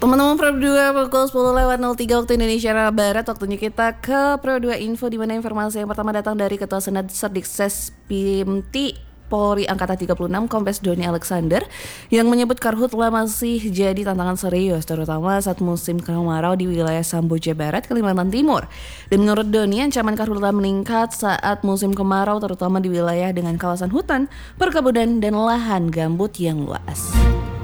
Teman-teman Pro 2 pukul 10:03 waktu Indonesia Barat. Waktunya kita ke Pro 2 Info, di mana informasi yang pertama datang dari Ketua Senat Serdikses PIMTI Polri Angkatan 36 Kombes Doni Alexander yang menyebut karhutla masih jadi tantangan serius, terutama saat musim kemarau di wilayah Samboja Barat, Kalimantan Timur. Dan menurut Doni, ancaman karhutla meningkat saat musim kemarau, terutama di wilayah dengan kawasan hutan, perkebunan, dan lahan gambut yang luas.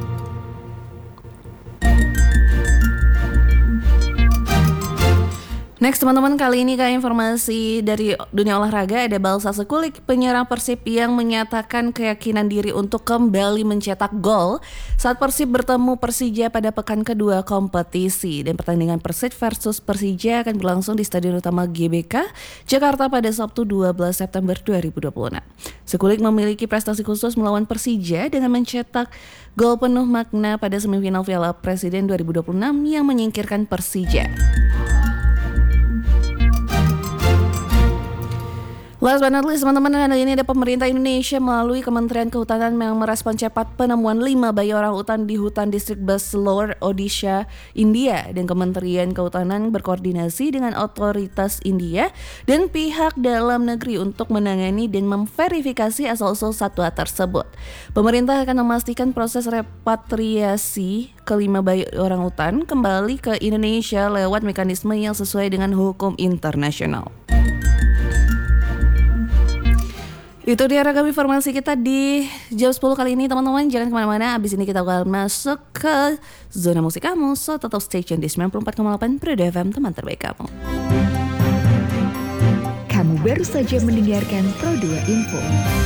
Next teman-teman, kali ini kayak informasi dari dunia olahraga, ada Balsa Sekulik, penyerang Persib yang menyatakan keyakinan diri untuk kembali mencetak gol saat Persib bertemu Persija pada pekan kedua kompetisi. Dan pertandingan Persib versus Persija akan berlangsung di Stadion Utama GBK Jakarta pada Sabtu 12 September 2026. Sekulik memiliki prestasi khusus melawan Persija dengan mencetak gol penuh makna pada semifinal Piala Presiden 2026 yang menyingkirkan Persija. Last but not least, teman-teman, hari ini ada pemerintah Indonesia melalui Kementerian Kehutanan yang merespon cepat penemuan 5 bayi orang hutan di hutan distrik Basalore, Odisha, India. Dan Kementerian Kehutanan berkoordinasi dengan otoritas India dan pihak dalam negeri untuk menangani dan memverifikasi asal-usul satwa tersebut. Pemerintah akan memastikan proses repatriasi ke-5 bayi orang hutan kembali ke Indonesia lewat mekanisme yang sesuai dengan hukum internasional. Itu dia ragam informasi kita di jam 10 kali ini, teman-teman. Jangan kemana-mana, abis ini kita akan masuk ke zona musik kamu. So tetap stay tune di 94,8 Pro 2 FM, teman terbaik kamu. Kamu baru saja mendengarkan Pro 2 Info.